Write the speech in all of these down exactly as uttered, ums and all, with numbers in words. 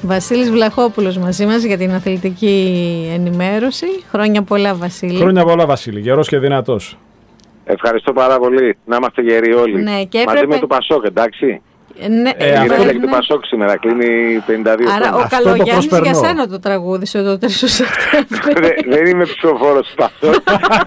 Βασίλης Βλαχόπουλος μαζί μας για την αθλητική ενημέρωση. Χρόνια πολλά, Βασίλη. Χρόνια πολλά, Βασίλη. Γερός και δυνατός. Ευχαριστώ πάρα πολύ. Να είμαστε γεροί όλοι. Ναι, και έπρεπε... Μαζί με το Πασόκ, εντάξει. Ναι, ε, ε, είναι ναι. και το Πασόκ σήμερα, κλείνει πενήντα δύο Άρα χρόνια. ο Καλογιάννης για σένα το τραγούδισε το τρεις Σεπτέμβρη. Δεν είμαι ψηφοφόρος του Πασόκ,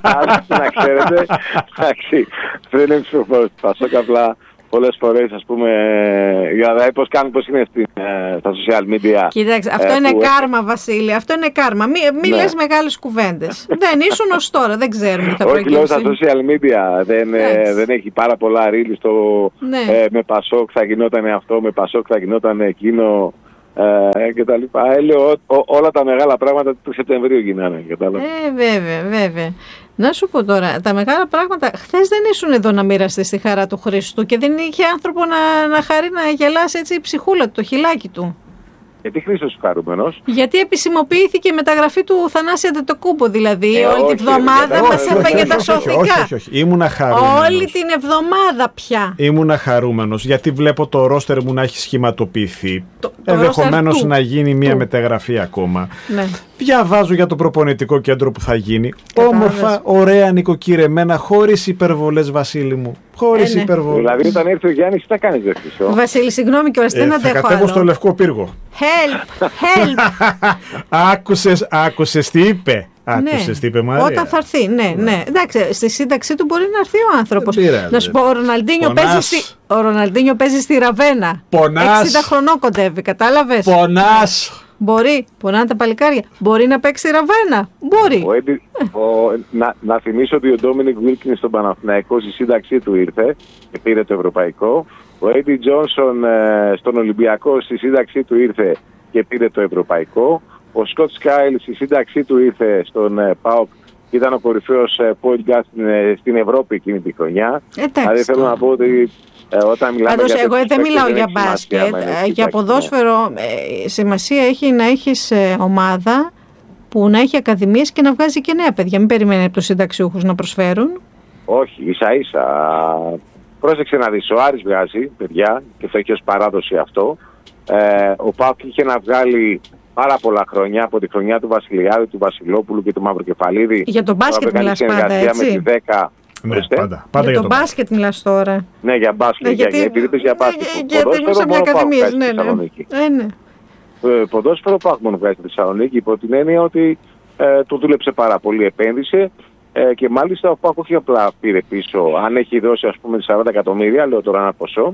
να ξέρετε. Εντάξει, δεν είμαι ψηφοφόρος του Πασόκ, απλά πολλές φορές, ας πούμε, για να δει πώς κάνουν, πώς είναι στην, στα social media. Κοίταξε, αυτό ε, είναι που... κάρμα, Βασίλη, αυτό είναι κάρμα. Μη, μη ναι. λες μεγάλες κουβέντες. Δεν ήσουν ως τώρα, δεν ξέρουμε τι θα προκύψει. Όχι, λέω στα social media, δεν, ε, δεν έχει πάρα πολλά ρίλι στο ναι. ε, με Πασόκ θα γινόταν αυτό, με Πασόκ θα γινόταν εκείνο. Ε, και τα λοιπά. Ε, λέω, ό, ό, όλα τα μεγάλα πράγματα του Σεπτεμβρίου γίνανε. Ε, βέβαια, βέβαια. Να σου πω τώρα, τα μεγάλα πράγματα, χθες δεν ήσουν εδώ να μοιραστείς τη χαρά του Χριστού και δεν είχε άνθρωπο να, να χαρεί να γελάσει έτσι η ψυχούλα του, το χιλάκι του. Γιατί Χρήστος χαρούμενος? Γιατί επισημοποιήθηκε η μεταγραφή του Θανάση Αντετοκούμπο, δηλαδή. Ε, όλη όχι, τη βδομάδα μας έφαγε τα σωθικά. Όχι, όχι, όχι. Ήμουνα χαρούμενος. Όλη την εβδομάδα πια. Ήμουνα χαρούμενος, γιατί βλέπω το ρόστερ μου να έχει σχηματοποιηθεί. Το, ενδεχομένως το να γίνει μια του. μεταγραφή ακόμα. Ναι. Διαβάζω για το προπονητικό κέντρο που θα γίνει. Όμορφα, ωραία, νοικοκυρεμένα, χωρίς υπερβολές, Βασίλη μου. Χωρίς ε, ναι. υπερβολές. Δηλαδή, όταν έρθει ο Γιάννης, τι θα κάνεις, δε Χρυσό? Βασίλη, συγγνώμη κιόλας, δεν αντέχω άλλο. Θα κατέβω στο Λευκό Πύργο. Help, help. Άκουσες, άκουσες τι είπε. Άκουσες ναι. τι είπε, Μαρία. Όταν θα έρθει, ναι, ναι, ναι. Εντάξει, στη σύνταξή του μπορεί να έρθει ο άνθρωπος. Πειράζει, να σου πω, ο Ροναλντίνιο παίζει στη, ο Ροναλντίνιο παίζει στη Ραβένα. Πονάς. εξήντα χρονών κοντεύει, κατάλαβες. Πονάς. Μπορεί, πονάνε τα παλικάρια. Μπορεί να παίξει στη Ραβένα. Μπορεί. Ο Έντι, ο, να, να θυμίσω ότι ο Ντόμινικ Βίλκιν στον Παναθηναϊκό στη σύνταξή του ήρθε και πήρε το ευρωπαϊκό. Ο Έντι Τζόνσον ε, στον Ολυμπιακό στη σύνταξή του ήρθε και πήρε το ευρωπαϊκό. Ο Σκοτ Σκάιλ στη σύνταξή του ήρθε στον ε, ΠΑΟΚ και ήταν ο κορυφαίος ε, point guard στην, ε, στην Ευρώπη εκείνη τη χρονιά. Δηλαδή θέλω να πω ότι ε, όταν μιλάμε Πάντως, για εγώ δεν μιλάω για μπάσκετ. Για ποδόσφαιρο ε, σημασία έχει να έχεις ε, ομάδα που να έχει ακαδημίες και να βγάζει και νέα παιδιά. Μην περιμένει από τους συνταξιούχους να προσφέρουν. Όχι, ίσα ίσα. Πρόσεξε να δεις, ο Άρης βγάζει παιδιά και το έχει ως παράδοση αυτό. Ε, ο ΠΑΟΚ είχε να βγάλει πάρα πολλά χρόνια, από τη χρονιά του Βασιλιάδη, του Βασιλόπουλου και του Μαυροκεφαλίδη. Για τον μπάσκετ μιλάς πάντα, έτσι. Με τη δέκα, ναι, πάντα, πάντα για τον μπάσκετ μιλάς τώρα. Ναι, για μπάσκετ, ναι, γιατί, για, επειδή για μπάσκετ. Για ποδόσφαιρο μόνο ακαδημίες, ναι, ναι. Ε, ναι. Ε, ποδόσφαιρο ΠΑΟΚ μόνο βγάζει στη Θεσσαλονίκη, υπό την έννοια ότι ε, το δούλεψε πάρα πολύ, επένδυσε. Ε, και μάλιστα ο ΠΑΟΚ όχι απλά πήρε πίσω, αν έχει δώσει ας πούμε σαράντα εκατομμύρια, λέω τώρα ένα ποσό,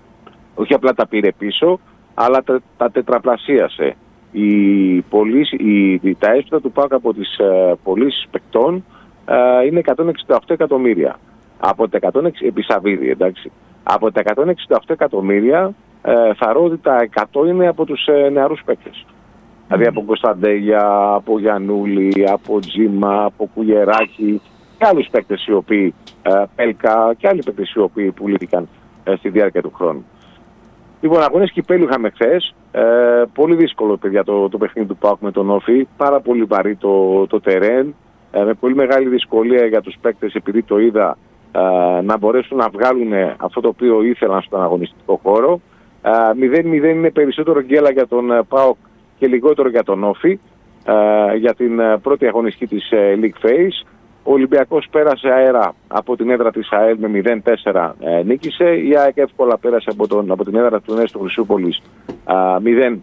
όχι απλά τα πήρε πίσω, αλλά τα, τα τετραπλασίασε. Οι πωλήσει, οι, τα έσοδα του ΠΑΟΚ από τις ε, πωλήσεις παικτών ε, είναι εκατόν εξήντα οκτώ εκατομμύρια. Από τα εκατόν εξήντα, επί Σαββίδη, εντάξει. Από τα εκατόν εξήντα οκτώ εκατομμύρια ε, θα ρω ότι τα εκατό είναι από τους ε, νεαρούς παίκτες. Mm. Δηλαδή από Κωνσταντέλια, από Γιαννούλη, από Τζίμα, από Κουγεράκη και άλλους παίκτες οι οποίοι, ε, Πέλκα και άλλοι παίκτες οι οποίοι πουλήθηκαν ε, στη διάρκεια του χρόνου. Λοιπόν, αγώνες κυπέλλου είχαμε χθες. Ε, πολύ δύσκολο, παιδιά, το, το παιχνίδι του ΠΑΟΚ με τον Όφη. Πάρα πολύ βαρύ το, το τερέν. Ε, με πολύ μεγάλη δυσκολία για τους παίκτες, επειδή το είδα, ε, να μπορέσουν να βγάλουν αυτό το οποίο ήθελαν στον αγωνιστικό χώρο. μηδέν μηδέν είναι περισσότερο γκέλα για τον ΠΑΟΚ και λιγότερο για τον Όφη, ε, για την πρώτη αγωνιστική της ε, League Phase. Ο Ολυμπιακός πέρασε αέρα από την έδρα της ΑΕΛ με μηδέν τέσσερα, ε, νίκησε. Η ΑΕΚ εύκολα πέρασε από, τον, από την έδρα του Νέστου Χρυσούπολης μηδέν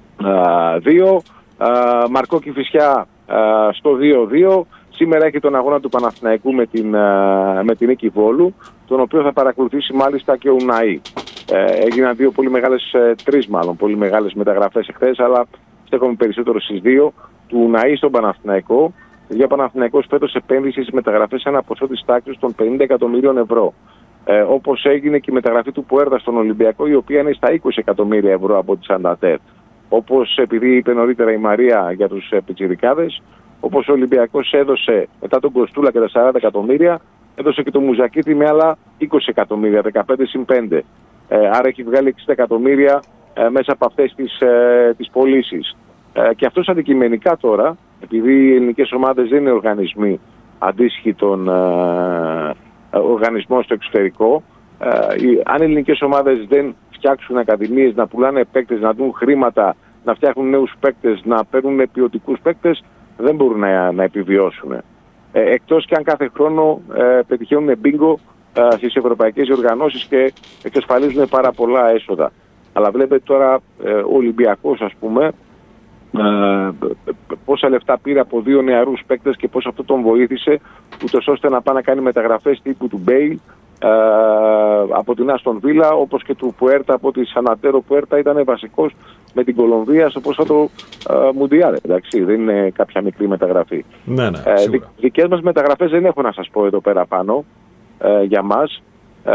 δύο. Μαρκό Κηφισιά στο δύο δύο. Σήμερα έχει τον αγώνα του Παναθηναϊκού με την, με την Νίκη Βόλου, τον οποίο θα παρακολουθήσει μάλιστα και ο Ουναή. Ε, έγιναν δύο πολύ μεγάλες, ε, τρεις μάλλον, πολύ μεγάλες μεταγραφές εχθές, αλλά στέκομαι περισσότερο στις δύο. Του Ουναή στον Παναθηναϊκό. Για Παναθηναϊκός φέτος επένδυσε στις μεταγραφές ένα ποσό της τάξης των πενήντα εκατομμυρίων ευρώ. Ε, όπως έγινε και η μεταγραφή του Πουέρδα στον Ολυμπιακό, η οποία είναι στα είκοσι εκατομμύρια ευρώ από τη Σανταντέρ. Όπως επειδή είπε νωρίτερα η Μαρία για τους ε, πιτσιρικάδες, όπως ο Ολυμπιακός έδωσε μετά τον Κοστούλα και τα σαράντα εκατομμύρια, έδωσε και το Μουζακίτη με άλλα είκοσι εκατομμύρια, δεκαπέντε συν πέντε. Ε, άρα έχει βγάλει εξήντα εκατομμύρια ε, μέσα από αυτές τις, ε, τις πωλήσεις. Ε, και αυτός αντικειμενικά τώρα, επειδή οι ελληνικές ομάδες δεν είναι οργανισμοί αντίστοιχοι των ε, οργανισμών στο εξωτερικό, ε, οι, αν οι ελληνικές ομάδες δεν φτιάξουν ακαδημίες, να πουλάνε παίκτες, να δουν χρήματα να φτιάχνουν νέους παίκτες, να παίρνουν ποιοτικούς παίκτες, δεν μπορούν να, να επιβιώσουν. Ε, εκτός και αν κάθε χρόνο ε, πετυχαίνουν μπίγκο ε, στις ευρωπαϊκές οργανώσεις και εξασφαλίζουν πάρα πολλά έσοδα. Αλλά βλέπετε τώρα ε, ο Ολυμπιακός, ας πούμε, ε, πόσα λεφτά πήρε από δύο νεαρούς παίκτες και πώς αυτό τον βοήθησε, ούτως ώστε να πάει να κάνει μεταγραφές τύπου του Μπέιλ, ε, από την Άστον Βίλα, όπως και του Πουέρτα από τη Σανατέρο. Πουέρτα ήταν βασικός με την Κολομβία στο πρόσφατο ε, Μουντιάλ. Εντάξει, δεν είναι κάποια μικρή μεταγραφή. Ναι, ναι, ε, δι, δικές μας μεταγραφές δεν έχω να σας πω εδώ πέρα πάνω ε, για μας. Ε,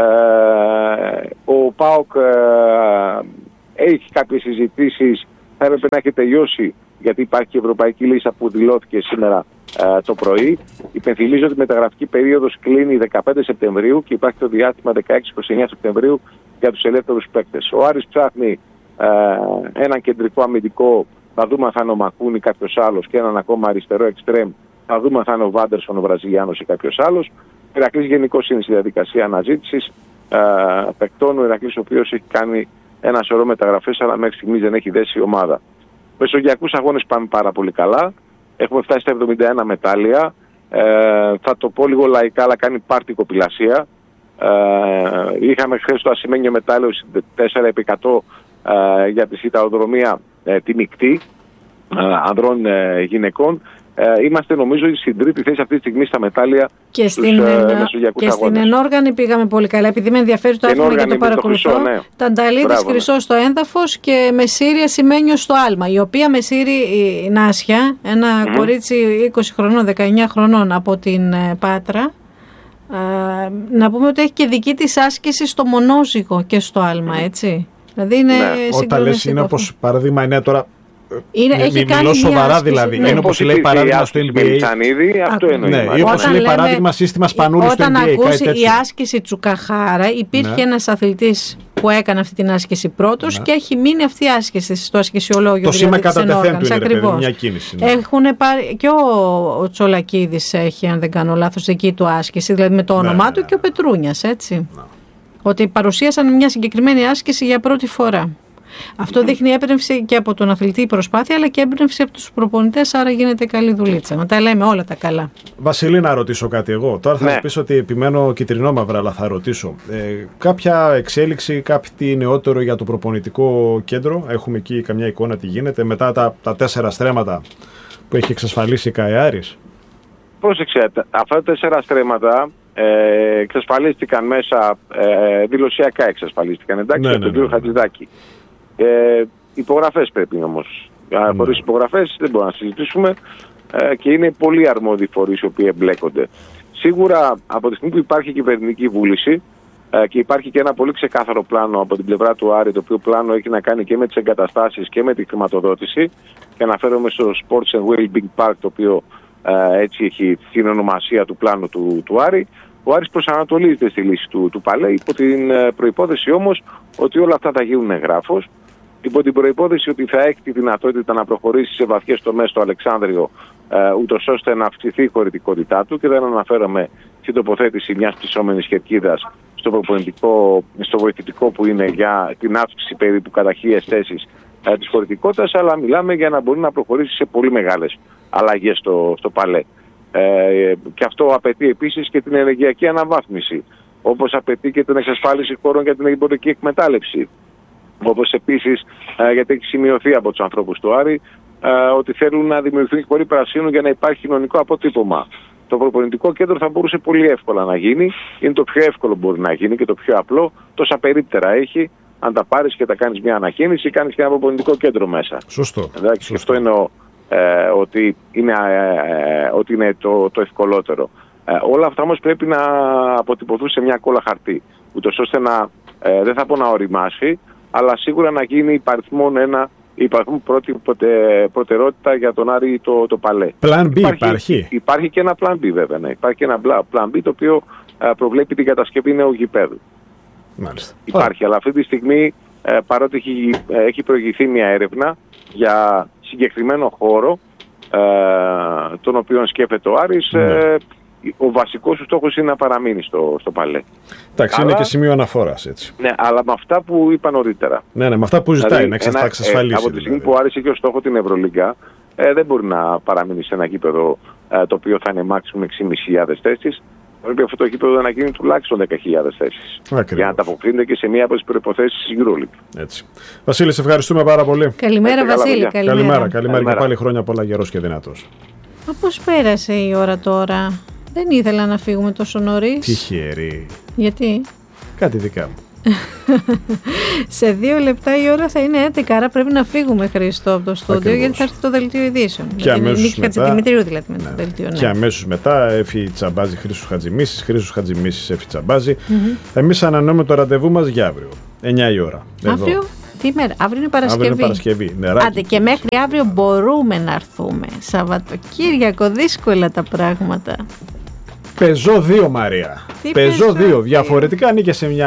ο ΠΑΟΚ ε, έχει κάποιες συζητήσεις, θα έπρεπε να έχει τελειώσει, γιατί υπάρχει και η ευρωπαϊκή λίστα που δηλώθηκε σήμερα ε, το πρωί. Υπενθυμίζω ότι η μεταγραφική περίοδος κλείνει δεκαπέντε Σεπτεμβρίου και υπάρχει το διάστημα δεκαέξι με είκοσι εννέα Σεπτεμβρίου για τους ελεύθερους παίκτες. Ο Άρης ψάχνει ε, έναν κεντρικό αμυντικό, θα δούμε αν θα είναι ο Μακούνι ή κάποιος άλλος, και έναν ακόμα αριστερό εξτρέμ, θα δούμε αν θα είναι ο Βάντερσον ο Βραζιλιάνος ή κάποιος άλλος. Ο Ηρακλής γενικώς είναι στη διαδικασία αναζήτησης ε, παικτών. Ο Ηρακλής ο οποίος έχει κάνει ένα σωρό μεταγραφές, αλλά μέχρι στιγμής δεν έχει δέσει η ομάδα. Μεσογειακούς αγώνες πάμε πάρα πολύ καλά. Έχουμε φτάσει στα εβδομήντα ένα μετάλλια. Ε, θα το πω λίγο λαϊκά, αλλά κάνει πάρτι κοπηλασία. Ε, είχαμε χθες το ασημένιο μετάλλιο τέσσερα επί εκατό ε, για τη σιταοδρομία ε, τη μεικτή ε, ανδρών ε, γυναικών. Ε, είμαστε νομίζω στην τρίτη θέση αυτή τη στιγμή στα μετάλλια και στους στην, ε, μεσογειακούς και αγώνες. Στην ενόργανη πήγαμε πολύ καλά, επειδή με ενδιαφέρει το άθλημα και το παρακολουθώ. Το ναι. Τανταλίδης Χρυσό στο έδαφος και Μεσήρη Ασημένιο στο άλμα, η οποία Μεσήρη η Νάσια, ένα mm-hmm. κορίτσι είκοσι χρονών, δεκαεννιά χρονών από την Πάτρα, ε, να πούμε ότι έχει και δική της άσκηση στο μονόζυγο και στο άλμα, έτσι. Δηλαδή είναι ναι. Όταν λες είναι όπως παράδειγμα είναι τώρα. Είναι, έχει μη, κάνει μιλώ σοβαρά άσκηση, δηλαδή. Ναι. Είναι όπως λέει παράδειγμα στο N B A. Αυτό εννοεί. Ναι, ή όπως λέει παράδειγμα σύστημα Σπανούρη στο N B A. Όταν ακούσει η άσκηση Τσουκαχάρα, υπήρχε ναι. ένας αθλητής που έκανε αυτή την άσκηση πρώτος ναι. και έχει μείνει αυτή η άσκηση στο ασκησιολόγιο. Το σήμα δηλαδή, κατά τεθέν του είναι ρε παιδί, μια κίνηση. Ναι. Έχουν πάρει, και ο, ο Τσολακίδης έχει, αν δεν κάνω λάθος, δική του άσκηση, δηλαδή με το όνομά ναι, του ναι. και ο Πετρούνιας, έτσι. Ναι. Ότι παρουσίασαν μια συγκεκριμένη άσκηση για πρώτη φορά. Αυτό δείχνει έμπνευση και από τον αθλητή προσπάθεια, αλλά και έμπνευση από τους προπονητές, άρα γίνεται καλή δουλίτσα. Να τα λέμε όλα τα καλά. Βασίλη, να ρωτήσω κάτι εγώ. Τώρα θα ναι. μου πεις ότι επιμένω κυτρινόμαυρα, αλλά θα ρωτήσω. Ε, κάποια εξέλιξη, κάτι νεότερο για το προπονητικό κέντρο? Έχουμε εκεί καμιά εικόνα τι γίνεται μετά τα, τα τέσσερα στρέμματα που έχει εξασφαλίσει η ΚΑΕ-Άρης? Πρόσεξε, αυτά τα τέσσερα στρέμματα ε, εξασφαλίστηκαν μέσα, ε, δηλωσιακά εξασφαλίστηκαν, εντάξει, ναι, από τον κύριο ναι, ναι, Χατζηδάκη. Ε, υπογραφές πρέπει όμως. Ναι. Χωρίς υπογραφές δεν μπορούμε να συζητήσουμε ε, και είναι πολύ αρμόδιοι φορείς οι οποίοι εμπλέκονται. Σίγουρα από τη στιγμή που υπάρχει κυβερνητική βούληση ε, και υπάρχει και ένα πολύ ξεκάθαρο πλάνο από την πλευρά του Άρη, το οποίο πλάνο έχει να κάνει και με τις εγκαταστάσεις και με τη χρηματοδότηση, και αναφέρομαι στο Sports and Wellbeing Park, το οποίο ε, έτσι έχει την ονομασία του πλάνου του, του Άρη. Ο Άρης προσανατολίζεται στη λύση του, του Παλέ, υπό την προϋπόθεση όμως ότι όλα αυτά θα γίνουν εγγράφος, υπό την προϋπόθεση ότι θα έχει τη δυνατότητα να προχωρήσει σε βαθιές τομές στο Αλεξάνδριο, ε, ούτως ώστε να αυξηθεί η χωρητικότητά του, και δεν αναφέρομαι στην τοποθέτηση μιας πτυσσόμενης κερκίδας στο προπονητικό, στο βοηθητικό που είναι για την αύξηση περίπου κατά χίλιες θέσεις ε, της χωρητικότητας, αλλά μιλάμε για να μπορεί να προχωρήσει σε πολύ μεγάλες αλλαγές στο, στο Παλέ. Ε, και αυτό απαιτεί επίσης και την ενεργειακή αναβάθμιση, όπως απαιτεί και την εξασφάλιση χώρων για την εμπορική εκμετάλλευση. Όπως επίσης, ε, γιατί έχει σημειωθεί από τους ανθρώπους του Άρη, ε, ότι θέλουν να δημιουργηθούν χώροι πρασίνου για να υπάρχει κοινωνικό αποτύπωμα. Το προπονητικό κέντρο θα μπορούσε πολύ εύκολα να γίνει, είναι το πιο εύκολο που μπορεί να γίνει και το πιο απλό, τόσα περίπτερα έχει. Αν τα πάρεις και τα κάνεις μια ανακαίνιση, κάνεις και ένα προπονητικό κέντρο μέσα. Σωστό. Εντάξει, Σωστό. Αυτό είναι ο, Ε, ότι είναι, ε, ότι είναι το, το ευκολότερο. Ε, όλα αυτά όμως πρέπει να αποτυπωθούν σε μια κόλλα χαρτί, ούτως ώστε να, ε, δεν θα πω να οριμάσει, αλλά σίγουρα να γίνει υπαριθμόν ένα, υπαριθμόν πρώτη προτε, προτεραιότητα για τον Άρη το, το Παλέ. Plan B υπάρχει, υπάρχει. Υπάρχει και ένα Plan B βέβαια, ναι. Υπάρχει και ένα Plan B το οποίο ε, προβλέπει την κατασκευή νέου γηπέδου. Μάλιστα. Υπάρχει, oh. αλλά αυτή τη στιγμή ε, παρότι έχει, ε, έχει προηγηθεί μια έρευνα για συγκεκριμένο χώρο, ε, τον οποίο σκέφτεται ο Άρης, ε, ο βασικός σου στόχος είναι να παραμείνει στο, στο παλέ. Εντάξει, είναι και σημείο αναφοράς, έτσι. Ναι, αλλά με αυτά που είπα νωρίτερα. Ναι, ναι, με αυτά που ζητάει, δηλαδή, να ένα, εξασφαλίσει. Ε, από τη στιγμή δηλαδή. που άρεσε και ο στόχο την Ευρωλίγκα, ε, δεν μπορεί να παραμείνει σε ένα γήπεδο ε, το οποίο θα είναι maximum έξι χιλιάδες πεντακόσιες θέσεις. Πρέπει αυτό το γήπεδο να γίνει τουλάχιστον δέκα χιλιάδες θέσεις. Ακριβώς. Για να ανταποκρίνεται και σε μία από τις προϋποθέσεις της EuroLeague. Έτσι. Βασίλη, σε ευχαριστούμε πάρα πολύ. Καλημέρα, Είστε Βασίλη. καλά, καλημέρα. Καλημέρα, καλημέρα, καλημέρα. και πάλι χρόνια πολλά, γερός και δυνατός. Μα πώς πέρασε η ώρα τώρα? Δεν ήθελα να φύγουμε τόσο νωρίς. Τυχερή. Γιατί? Κάτι δικά μου. Σε δύο λεπτά η ώρα θα είναι έντεκα, άρα πρέπει να φύγουμε, Χρήστο, από το στούντιο, Ακριβώς. γιατί θα έρθει το δελτίο ειδήσεων. Και αμέσως Νίκη μετά- Χατζηδημητρίου δηλαδή με το Ναι. δελτίο. Ναι. Και αμέσως μετά έφυγε Τσαμπάζη Χρήστος Χατζημίσης, Χρήστος Χατζημίσης έφυγε Τσαμπάζη. Mm-hmm. Εμείς ανανεώνουμε το ραντεβού μας για αύριο, εννιά η ώρα. Εδώ. Αύριο, τι μέρα? Αύριο είναι Παρασκευή. Αύριο είναι Παρασκευή. Νεράκι. Άντε, και μέχρι αύριο μπορούμε να έρθουμε. Σαββατοκύριακο, δύσκολα τα πράγματα. Πεζό δύο, Μαρία. Τι Πεζό Πεζό δύο. δύο? Διαφορετικά ανήκε σε μια